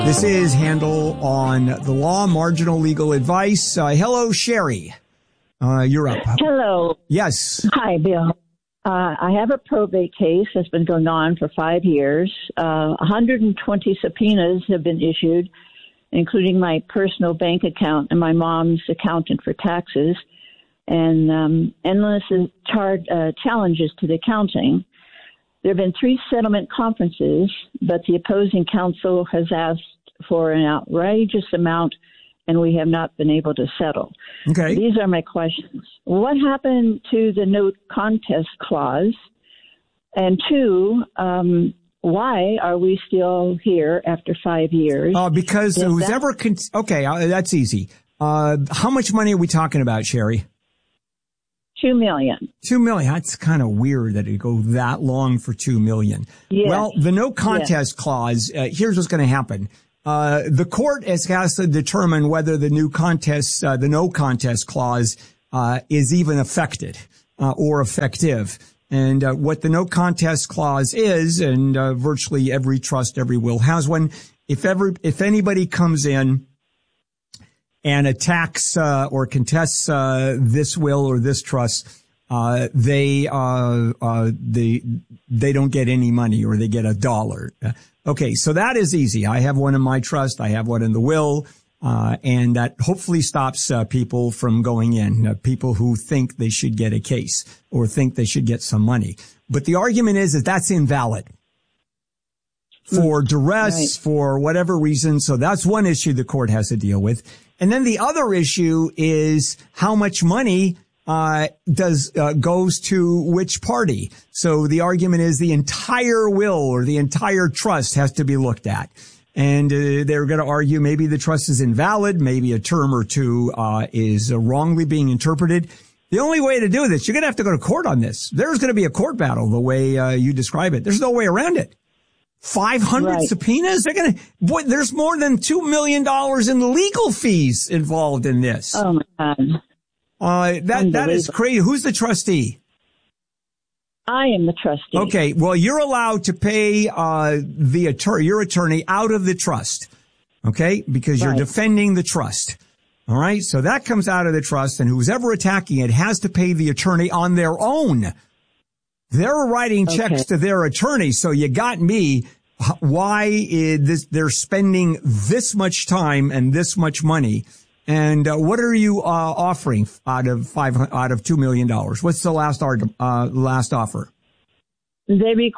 This is Handel on the Law, Marginal Legal Advice. Hello, Sherry. You're up. Hello. Yes. Hi, Bill. I have a probate case that's been going on for 5 years. 120 subpoenas have been issued, including my personal bank account and my mom's accountant for taxes, and endless challenges to the accounting. There have been 3 settlement conferences, but the opposing counsel has asked for an outrageous amount, and we have not been able to settle. Okay. These are my questions. What happened to the no contest clause? And 2, why are we still here after 5 years? Because who's ever... Okay, that's easy. How much money are we talking about, Sherry? $2 million. $2 million. That's kind of weird that it go that long for $2 million. Yes. Well, the no contest clause, here's what's going to happen. The court has to determine whether the no contest clause, is even affected, or effective. And, what the no contest clause is, and, virtually every trust, every will has one. If anybody comes in and attacks, or contests, this will or this trust, they don't get any money, or they get $1. Okay, so that is easy. I have one in my trust. I have one in the will, and that hopefully stops people from going in, people who think they should get a case or think they should get some money. But the argument is that that's invalid for duress, right, for whatever reason. So that's one issue the court has to deal with. And then the other issue is how much money goes to which party. So the argument is the entire will or the entire trust has to be looked at. And they're going to argue maybe the trust is invalid, maybe a term or two is wrongly being interpreted. The only way to do this, you're going to have to go to court on this. There's going to be a court battle the way you describe it. There's no way around it. 500 right. subpoenas? There's more than $2 million in legal fees involved in this. Oh my God. That is crazy. Who's the trustee? I am the trustee. Okay. Well, you're allowed to pay, your attorney out of the trust. Okay. Because you're defending the trust. All right. So that comes out of the trust, and who's ever attacking it has to pay the attorney on their own. They're writing checks to their attorney. So you got me. Why is they're spending this much time and this much money? And what are you offering out of $2 million? What's the last offer? They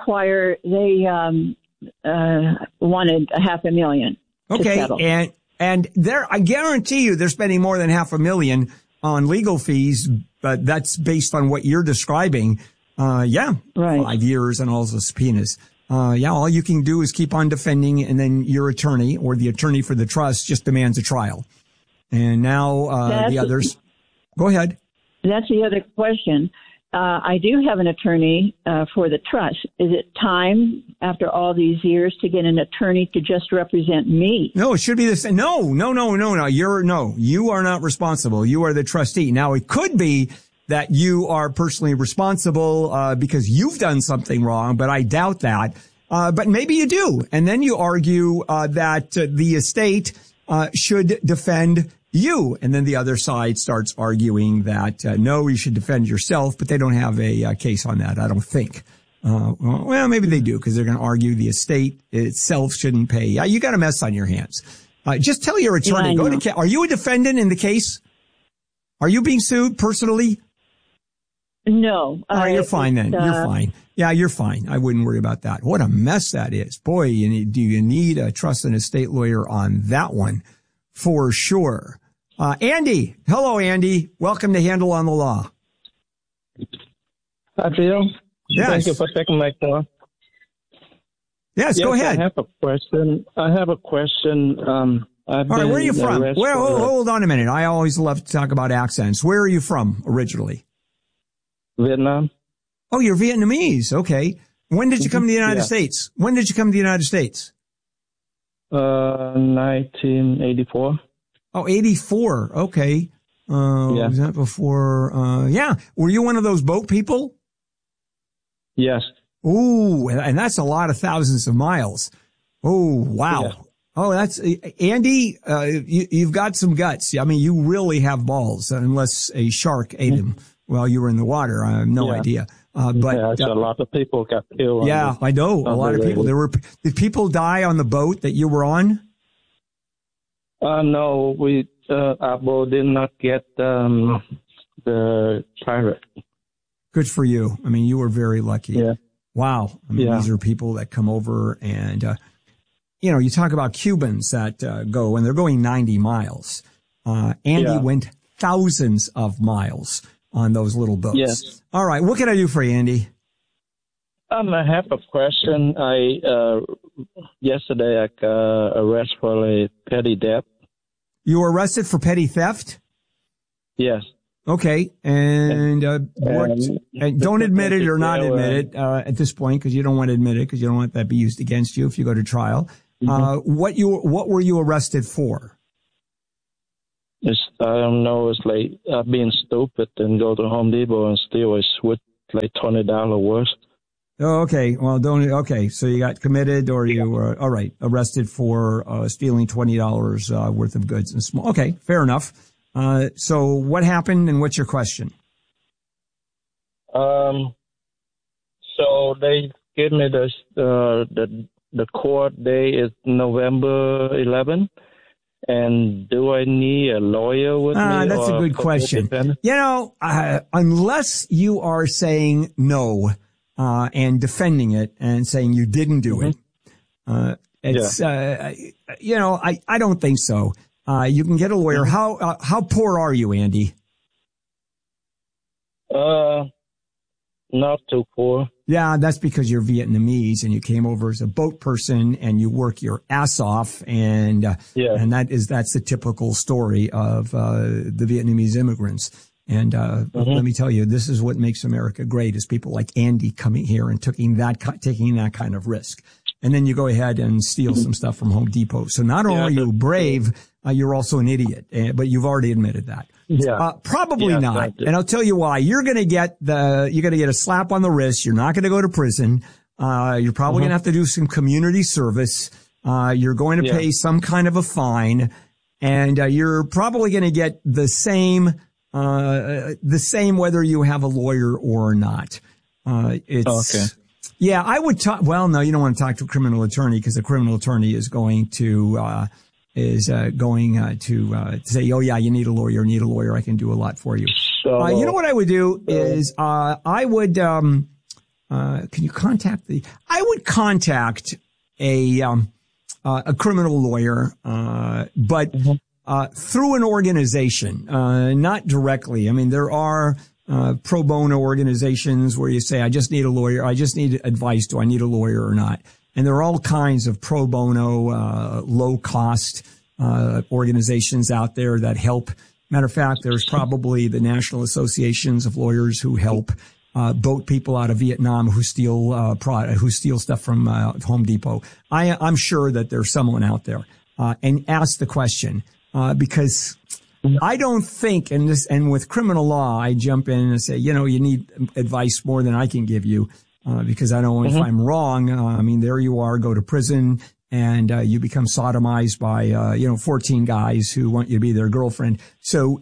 wanted $500,000. Okay, and I guarantee you they're spending more than $500,000 on legal fees, but that's based on what you're describing. Right. 5 years and all those subpoenas. All you can do is keep on defending, and then your attorney or the attorney for the trust just demands a trial. And now the others. Go ahead. That's the other question. I do have an attorney for the trust. Is it time after all these years to get an attorney to just represent me? No, it should be the same. No. You are not responsible. You are the trustee. Now, it could be that you are personally responsible because you've done something wrong, but I doubt that. But maybe you do. And then you argue that the estate should defend you. And then the other side starts arguing that, no, you should defend yourself, but they don't have a case on that, I don't think. Well, maybe they do, because they're going to argue the estate itself shouldn't pay. You got a mess on your hands. Just tell your attorney, are you a defendant in the case? Are you being sued personally? No. All right, you're fine then. You're fine. Yeah, you're fine. I wouldn't worry about that. What a mess that is. Boy, do you need a trust and estate lawyer on that one for sure. Andy. Hello, Andy. Welcome to Handel on the Law. Hi, Bill. Yes. Thank you for taking my call. Yes, go ahead. I have a question. All right, where are you from? Hold on a minute. I always love to talk about accents. Where are you from originally? Vietnam. Oh, you're Vietnamese. Okay. When did you come to the United States? 1984. Oh, 84. Okay. Was that before? Were you one of those boat people? Yes. Ooh, and that's a lot of thousands of miles. Oh, wow. Oh, that's Andy. You've got some guts. I mean, you really have balls, unless a shark ate him while you were in the water. I have no idea. But a lot of people got killed. Yeah, I know a lot of people. Did people die on the boat that you were on? No, our boat did not get the pirate. Good for you. I mean, you were very lucky. Yeah. Wow. I mean, these are people that come over and, you talk about Cubans that go, and they're going 90 miles. Andy went thousands of miles on those little boats. Yes. All right. What can I do for you, Andy? I have a question. Yesterday I got arrested for a petty theft. You were arrested for petty theft? Yes. Okay. And don't admit it or not admit it at this point, because you don't want to admit it, because you don't want that to be used against you if you go to trial. What were you arrested for? I don't know. It's like being stupid and go to Home Depot and steal a switch like $20 worth. Oh, okay. Well, okay. So you got committed, or you were, all right, arrested for stealing $20 worth of goods and small. Okay, fair enough. So what happened, and what's your question? So they give me the court day is November 11. And do I need a lawyer with me? That's a good question. Unless you are saying no, and defending it and saying you didn't do it, I don't think so. You can get a lawyer. How poor are you, Andy? Not too poor. Yeah, that's because you're Vietnamese and you came over as a boat person and you work your ass off, and that's the typical story of the Vietnamese immigrants. And let me tell you, this is what makes America great: is people like Andy coming here and taking that kind of risk. And then you go ahead and steal some stuff from Home Depot. So not only are you brave, you're also an idiot. But you've already admitted that. Probably not. And I'll tell you why. You're going to get a slap on the wrist. You're not going to go to prison. You're probably going to have to do some community service. You're going to pay some kind of a fine, and you're probably going to get the same whether you have a lawyer or not. Yeah, I would talk. Well, no, you don't want to talk to a criminal attorney, because the criminal attorney is going to say, oh yeah, you need a lawyer. I can do a lot for you. So, you know what I would do is, I would, can you contact I would contact a criminal lawyer, but, through an organization, not directly. I mean, there are, pro bono organizations where you say, I just need a lawyer. I just need advice. Do I need a lawyer or not? And there are all kinds of pro bono, low cost, organizations out there that help. Matter of fact, there's probably the National Associations of Lawyers who help, boat people out of Vietnam who steal stuff from, Home Depot. I'm sure that there's someone out there, and ask the question, because I don't think, and with criminal law, I jump in and say, you need advice more than I can give you, because I don't know if I'm wrong. I mean, there you are, go to prison, and you become sodomized by 14 guys who want you to be their girlfriend. So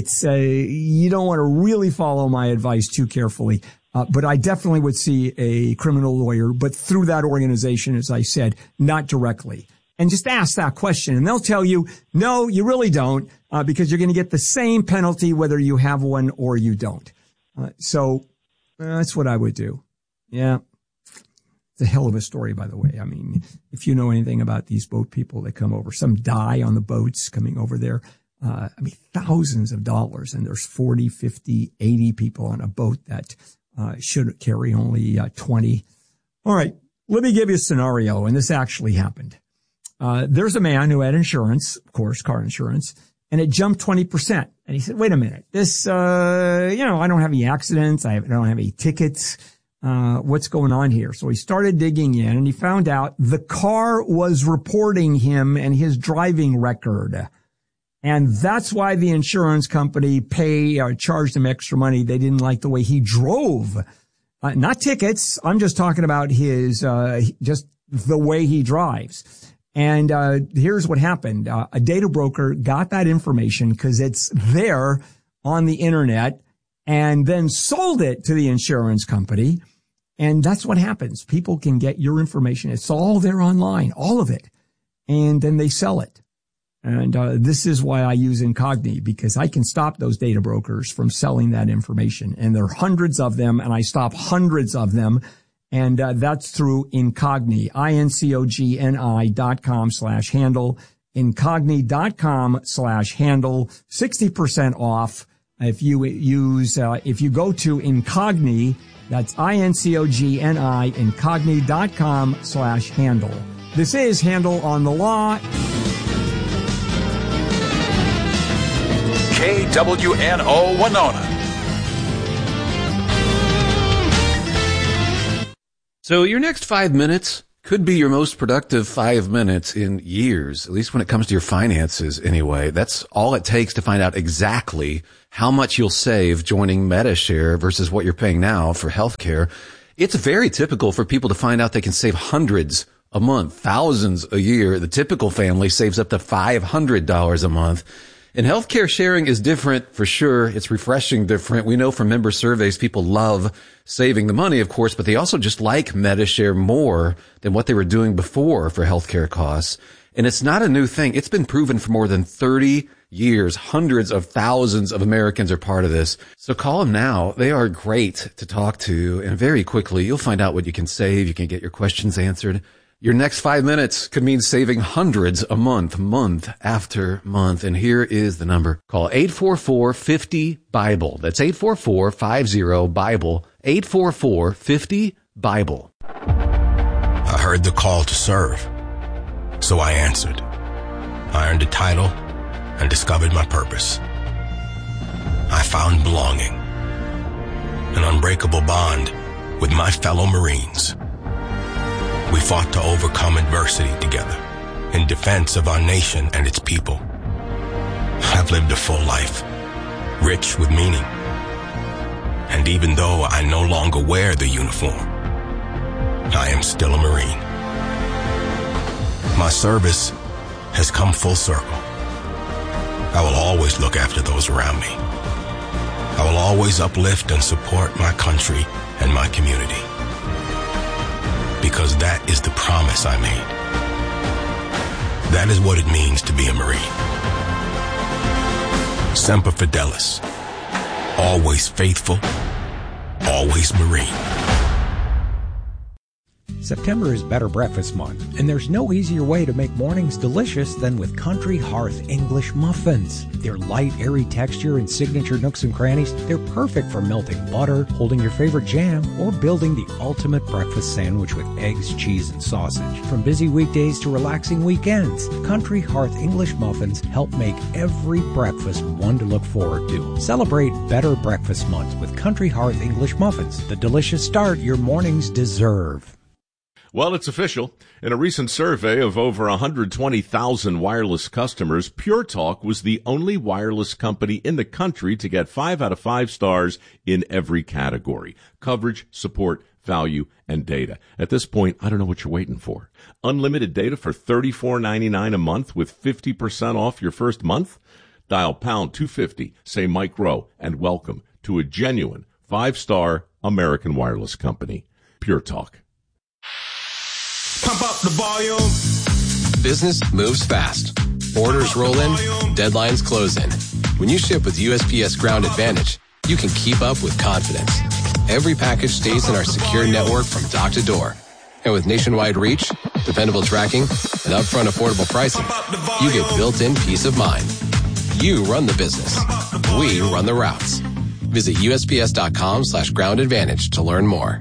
you don't want to really follow my advice too carefully. But I definitely would see a criminal lawyer, but through that organization, as I said, not directly. And just ask that question, and they'll tell you, no, you really don't, because you're going to get the same penalty whether you have one or you don't. So that's what I would do. Yeah. It's a hell of a story, by the way. I mean, if you know anything about these boat people that come over, some die on the boats coming over there. Thousands of dollars, and there's 40, 50, 80 people on a boat that should carry only 20. All right. Let me give you a scenario, and this actually happened. There's a man who had insurance, of course, car insurance, and it jumped 20%. And he said, wait a minute, this, I don't have any accidents. I don't have any tickets. What's going on here? So he started digging in, and he found out the car was reporting him and his driving record. And that's why the insurance company charged him extra money. They didn't like the way he drove. Not tickets. I'm just talking about his, just the way he drives. And here's what happened. A data broker got that information because it's there on the internet and then sold it to the insurance company. And that's what happens. People can get your information. It's all there online, all of it. And then they sell it. And this is why I use Incogni, because I can stop those data brokers from selling that information. And there are hundreds of them, and I stop hundreds of them. And that's through Incogni, incogni.com/handle, incogni.com/handle, 60% off. If you go to Incogni, that's INCOGNI, incogni.com/handle. This is Handle on the Law. KWNO Winona. So your next 5 minutes could be your most productive 5 minutes in years, at least when it comes to your finances anyway. That's all it takes to find out exactly how much you'll save joining MediShare versus what you're paying now for healthcare. It's very typical for people to find out they can save hundreds a month, thousands a year. The typical family saves up to $500 a month. And healthcare sharing is different for sure. It's refreshing different. We know from member surveys, people love saving the money, of course, but they also just like MediShare more than what they were doing before for healthcare costs. And it's not a new thing. It's been proven for more than 30 years. Hundreds of thousands of Americans are part of this. So call them now. They are great to talk to. And very quickly, you'll find out what you can save. You can get your questions answered. Your next 5 minutes could mean saving hundreds a month, month after month. And here is the number. Call 844-50-BIBLE. That's 844-50-BIBLE. 844-50-BIBLE. I heard the call to serve, so I answered. I earned a title and discovered my purpose. I found belonging, an unbreakable bond with my fellow Marines. We fought to overcome adversity together in defense of our nation and its people. I've lived a full life, rich with meaning. And even though I no longer wear the uniform, I am still a Marine. My service has come full circle. I will always look after those around me. I will always uplift and support my country and my community. Because that is the promise I made. That is what it means to be a Marine. Semper Fidelis. Always faithful. Always Marine. September is Better Breakfast Month, and there's no easier way to make mornings delicious than with Country Hearth English Muffins. Their light, airy texture and signature nooks and crannies, they're perfect for melting butter, holding your favorite jam, or building the ultimate breakfast sandwich with eggs, cheese, and sausage. From busy weekdays to relaxing weekends, Country Hearth English Muffins help make every breakfast one to look forward to. Celebrate Better Breakfast Month with Country Hearth English Muffins, the delicious start your mornings deserve. Well, it's official. In a recent survey of over 120,000 wireless customers, Pure Talk was the only wireless company in the country to get 5 out of 5 stars in every category: coverage, support, value, and data. At this point, I don't know what you're waiting for. Unlimited data for $34.99 a month with 50% off your first month? Dial pound 250, say Mike Rowe, and welcome to a genuine 5-star American wireless company. Pure Talk. Pump up the volume. Business moves fast. Orders roll in, deadlines close in. When you ship with USPS Ground Advantage, you can keep up with confidence. Every package stays in our secure network from dock to door. And with nationwide reach, dependable tracking, and upfront affordable pricing, you get built-in peace of mind. You run the business. We run the routes. Visit USPS.com/Ground Advantage to learn more.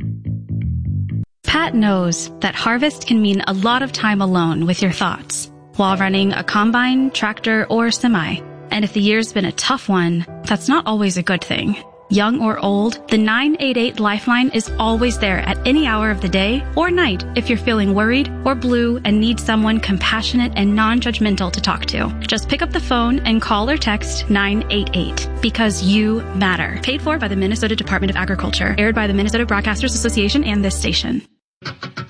Pat knows that harvest can mean a lot of time alone with your thoughts while running a combine, tractor, or semi. And if the year's been a tough one, that's not always a good thing. Young or old, the 988 Lifeline is always there at any hour of the day or night if you're feeling worried or blue and need someone compassionate and non-judgmental to talk to. Just pick up the phone and call or text 988 because you matter. Paid for by the Minnesota Department of Agriculture. Aired by the Minnesota Broadcasters Association and this station.